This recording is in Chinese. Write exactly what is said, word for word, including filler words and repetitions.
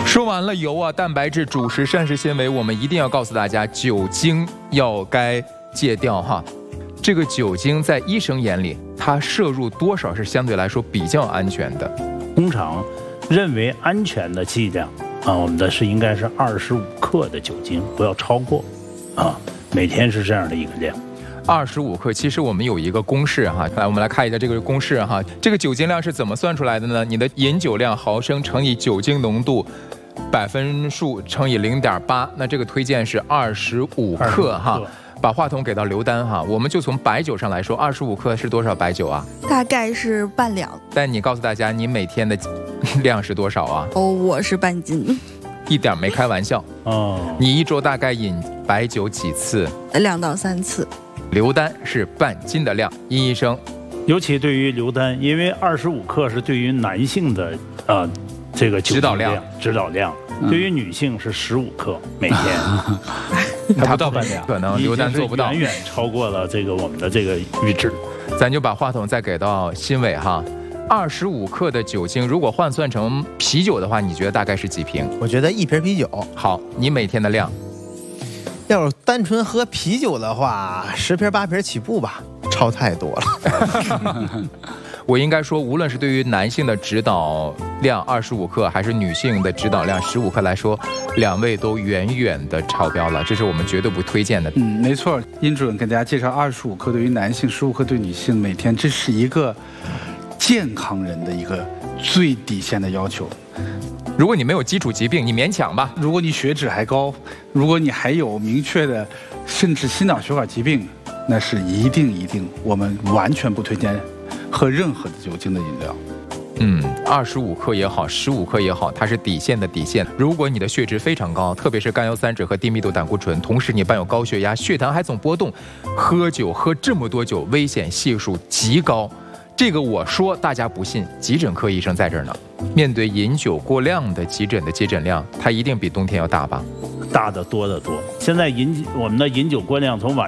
说完了油啊、蛋白质、主食、膳食纤维，我们一定要告诉大家，酒精要该戒掉哈。这个酒精在医生眼里，它摄入多少是相对来说比较安全的。 通常认为安全的剂量啊，我们的是应该是二十五克的酒精，不要超过啊，每天是这样的一个量。 二十五克，其实我们有一个公式哈，来我们来看一下这个公式哈，这个酒精量是怎么算出来的呢？你的饮酒量毫升乘以酒精浓度百分数乘以零点八，那这个推荐是二十五克哈。把话筒给到刘丹哈，我们就从白酒上来说，二十五克是多少白酒啊？ 大概是半两。 但你告诉大家，你每天的量是多少啊？ 哦，我是半斤。 一点没开玩笑哦。 你一周大概饮白酒几次？ 两到三次。 刘丹是半斤的量，殷医生。 尤其对于刘丹，因为二十五克是对于男性的啊、呃、这个指导量， 指导量，嗯、对于女性是十五克每天。 还不到半两，可能刘丹做不到， 远远超过了这个我们的这个阈值。 咱就把话筒再给到新伟哈，二十五克的酒精，如果换算成啤酒的话，你觉得大概是几瓶？ 我觉得一瓶啤酒。 好，你每天的量？ 要是单纯喝啤酒的话，十瓶八瓶起步吧，超太多了。 我应该说，无论是对于男性的指导量二十五克，还是女性的指导量十五克来说，两位都远远的超标了，这是我们绝对不推荐的。 嗯，没错，殷主任给大家介绍，二十五克对于男性，十五克对女性，每天这是一个健康人的一个最底线的要求。 如果你没有基础疾病，你勉强吧。 如果你血脂还高，如果你还有明确的甚至心脑血管疾病，那是一定一定我们完全不推荐喝任何的酒精的饮料。 嗯，二十五克也好，十五克也好，它是底线的底线。如果你的血脂非常高，特别是甘油三酯和低密度胆固醇，同时你伴有高血压，血糖还总波动，喝酒喝这么多酒，危险系数极高。这个我说大家不信，急诊科医生在这儿呢。面对饮酒过量的急诊的接诊量，它一定比冬天要大吧？ 大得多得多。现在饮我们的饮酒过量从晚